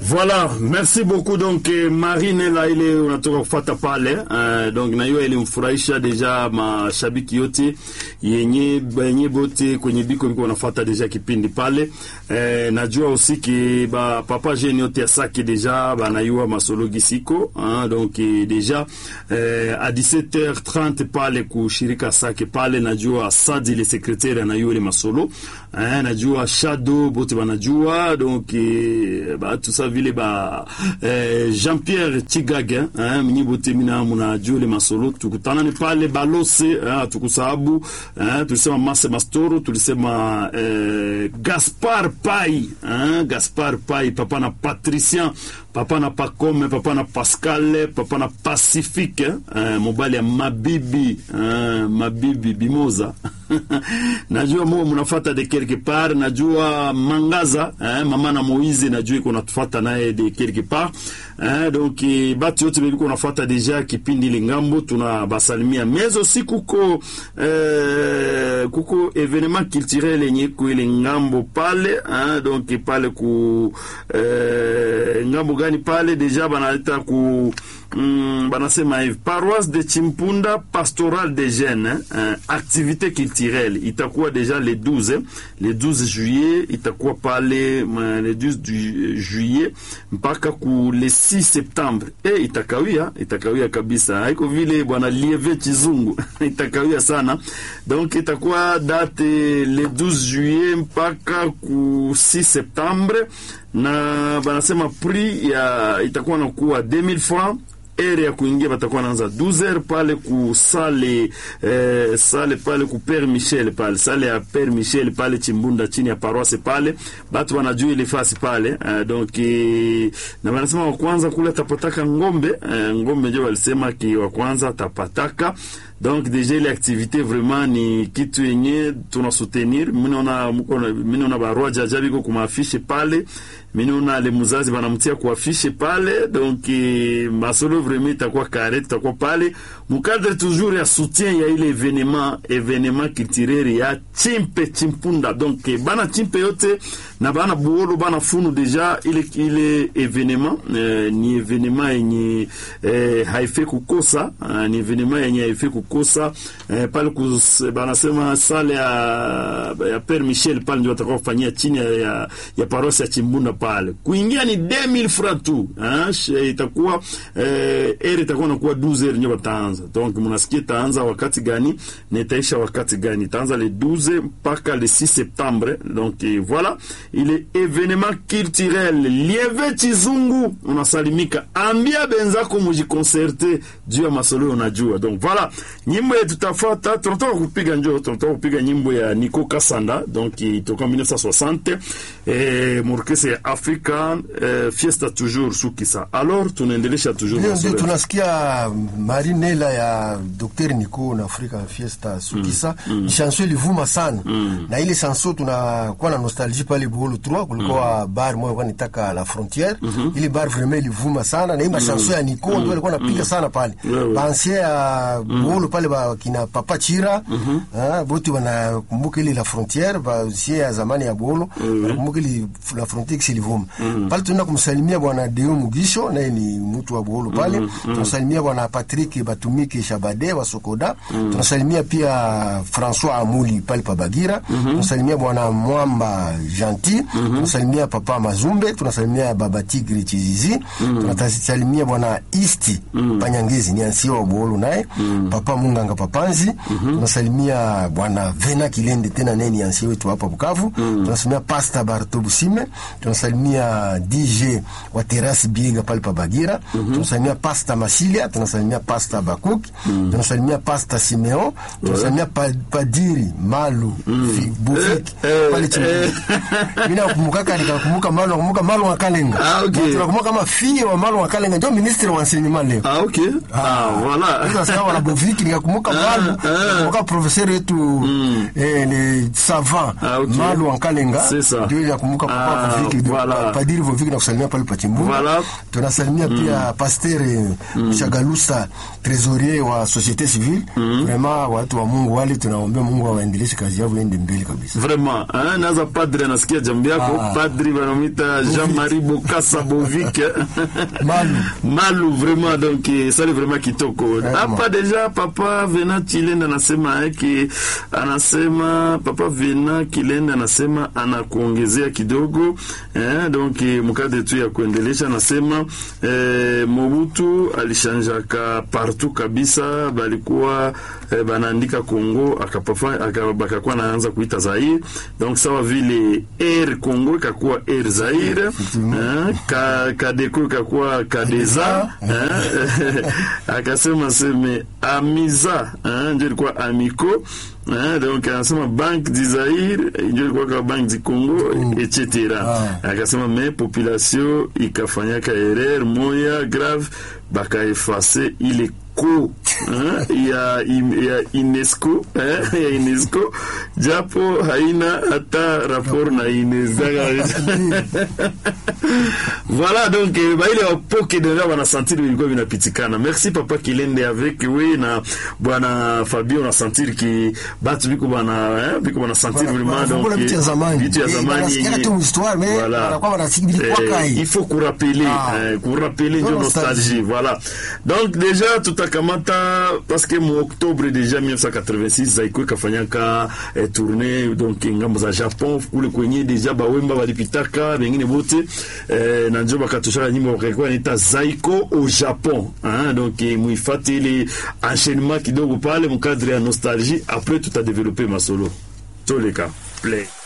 Voilà, merci beaucoup. Donc Marine là ile unatoka kufuata pale donc na hiyo ilimfurahisha deja mashabiki yote yenye bote kwenye biko wanafuata deja kipindi pale. Najua usiki ba papa jeune yote ya Sake deja banayua masologi siko donc deja à 17h30 pale kushirika Sake pale. Najua Sadi le secrétaire anayua ile masolo najua Shadow bote banajua donc ba tout ça vile ba Jean-Pierre Chigaga mnyibote mina mnajua ile masolo tukutana ni pale balose tukusababu tulisema Mase Mastoro tulisema Gaspard Pai Gaspard Pai papa na Patricien papa na Pacome papa na Pascal papa na Pacifique mobali ya Mabibi Bimoza najua mo mnafuata de quelque part. Najua Mangaza mama na Moize najua iko natufuata naye de quelque part donc batu yote biko nafuata deja kipindi lingambo tunabasalimia mezo si kuko evenement culturel yenye ku ile ngambo pale donc pale ku ngambo gani pale deja banaleta ku banasema paroisse de Chimpunda pastoral des jeunes activité culturelle itakuwa deja le 12 juillet itakuwa pale le 12 juillet mpaka ku le 6 septembre itakawia kabisa haiko vile bwana Lieve Chizungu itakawia sana donc itakuwa date le 12 juillet mpaka ku 6 septembre na banasema prix ya itakuwa na kuwa 2000 francs. Area kuingia batakuwa naanza 12h pale ku sale pale ku Père Michel pale sale ya Père Michel pale Chimbunda chini ya paroisse pale batu wanajua ile fasi pale donc na wanasema wa kwanza kule tapataka ngombe ndio walisema ki wa kwanza tapataka donc déjà l'activité vraiment ni kitu yenye tuna soutenir. Mimi na barua jaja biko kuma affiche pale mimi na le muzazi banamtia ku affiche pale donc masolo vraiment itakuwa carré itakuwa pale mu cadre toujours ya soutien ya ile événement culturel ya Chimpunda donc bana Chimpe yote na bana Buolo bana Funu déjà ile événement ni événement yenye haife kukosa ni événement yenye haife kukosa pale banasema sale ya Père Michel pale ndio watakuwa kufanyia chini ya paroisse ya Chimbunda pale kuingia ni 2000 francs tu itakuwa itakuwa na kuwa 12h ndio bataanza donc mnasikia taanza wakati gani na itaisha wakati gani taanza le 12 mpaka le 6 septembre donc voilà ile événement culturel Lieve Chizungu unasalimika ambia benzako mujiconserte juu ya masolo unajua donc voilà nyimbo yetu tutafuata tunataka kupiga nyimbo ya Nico Kasanda donc itoka 1960 murkese African fiesta toujours sukisa. Alors tunaendelesha toujours ndio tunasikia Marinela ya Dr. Nico na African fiesta sukisa ni chanson ilivuma sana na ile chanson tunakuwa na nostalgie pale Buholo 3 kulikuwa bar moja kwa nitaka la frontière ile bar vraiment ilivuma sana na hii chanson ya Nico ndio alikuwa anapiga sana pale bansia ya Buholo pale ba kina Papa Chira bote wanakumbuka ile la frontière bansia ya zamani ya Buholo wanakumbuka ile la frontière kilivuma pale. Tunaenda kumsalimia bwana Deo Mugisho naye ni mtu wa Buholo pale tunasalimia bwana Patrick Batumike Shabade wa Sokoda tunasalimia pia François Amuli pale pa Bagira tunasalimia bwana Mwamba Gentil tunasalimia Papa Mazumbe tunasalimia Baba Tigri Chizizi tunasalimia bwana Isti Panyangezi ni ansio wa Buholo naye Papa Munganga Papanzi tunasalimia bwana Vena Kilende tena neni ansio wetu hapa Bukavu tunasalimia Pasta Barto Busime tunasalimia DJ wa Terrace Biega pale pa Bagira tunasalimia Pasta Masilia tunasalimia Pasta Bakuki tunasalimia Pasta Simeo tunasalimia Padiri Malu Bufiki pale Chimbunda. Mimi nakumbuka Malu wa Kalenga tunakumbuka kama fille wa Malu wa Kalenga ndio ministre wa enseignement leo voilà sasa wala Bufiki nikakumbuka Malu kumbuka professeur yetu ni savant Malu wa Kalenga ndio nakumbuka Papa Bufiki Padiri Bufiki na kusalimia pale pa Chimbunda tunasalimia pia Pasteur Chagalusa trésorier wa société civile vraiment watu wa Mungu wale tunaombea Mungu awaendeleshe kazi yao iende mbele kabisa vraiment naza padre nasikia jambo yako padri banamita Jean-Marie Bokassa Bovic Malu vraiment donc ça vraiment kitoko hapa deja papa Vena Kilenda anasema papa Vena Kilenda anasema anakuongezea kidogo donc mkade tu ya kuendelesha anasema Mobutu alishanjaka partout kabisa balikuwa banaandika Kongo akakuwa naanza kuita Zaire donc sawa vile Air Congo ikakuwa Air Zaire Kadeko ikakuwa Kadeza akasema seme Amiza ndio ilikuwa Amico donc anasema Banque du Zaire ndio ilikuwa kwa Banque du Congo etc. Akasema mais population ikafanyaka erreur moya grave bakaeffacer ile ko ya UNESCO ya UNESCO japo haina hata rapport na UNESCO. Voilà donc baile wapoke deja wana sentir vilikuwa vinapitikana. Merci papa Kilende avec we na bwana Fabio na sentir ki batu biko bana sentir vraiment donc vitu ya zamani voilà il faut qu'on rappeler de nostalgie voilà donc déjà tutakamata parce que mu octobre déjà 1986 zaiko kafanyaka tournée donc ngambo za Japon kule kwenye déjà bawemba walipitaka wengine wote na njo bakatoshaka nyimbo wakaikuwa nita Zaiko au Japon donc muifate ile enchaînement kidogo pale mkadri ya nostalgie après tout a développé ma solo tous les cas play